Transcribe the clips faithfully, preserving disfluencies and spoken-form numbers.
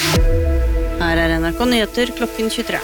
Her er N R K Nyheter klokken tjuetre.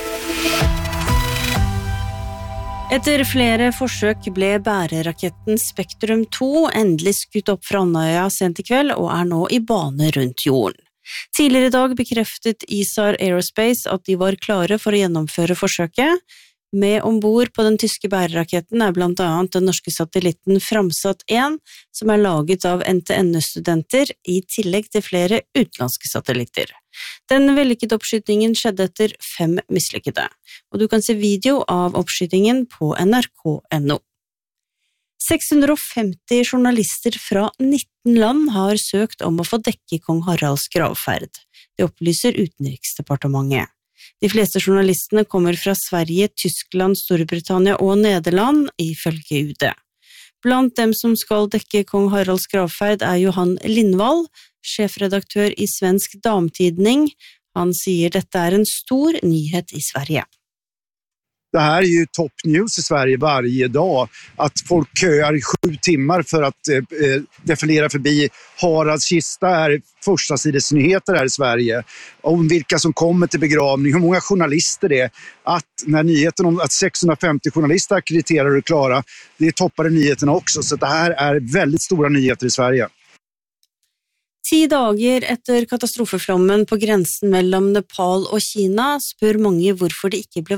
Etter flere forsøk ble bæreraketten Spektrum to endelig skutt opp fra Andøya sent i kveld og er nå i bane rundt jorden. Tidligere i dag bekreftet ISAR Aerospace at de var klare for å gjennomføre forsøket. Med ombord på den tyske bæreraketten er blant annet den norske satellitten Framsat en, som er laget av N T N U-studenter, i tillegg til flere utenlandske satellitter. Den vellykkede oppskytingen skjedde etter fem mislykkede, og du kan se video av oppskytingen på N R K punktum N O. seks hundre og femti journalister fra nitten land har søkt om å få dekke kong Haralds gravferd. Det opplyser Utenriksdepartementet. De fleste journalistene kommer fra Sverige, Tyskland, Storbritannia og Nederland, ifølge U D. Blant dem som skal dekke kong Haralds gravferd er Johan Lindvall, sjefredaktør i Svensk Damtidning. Han sier dette er en stor nyhet i Sverige. Det här är ju top news i Sverige varje dag. Att folk köar i sju timmar för att eh, defilera förbi Haralds kista är första sidesnyheter här i Sverige. Om vilka som kommer till begravning, hur många journalister det är. Att när nyheten om att sexhundrafemtio journalister akkrediterar och klara, det toppade nyheterna också. Så det här är väldigt stora nyheter i Sverige. Ti dager etter katastrofeflommen på grensen mellom Nepal og Kina spør mange hvorfor det ikke ble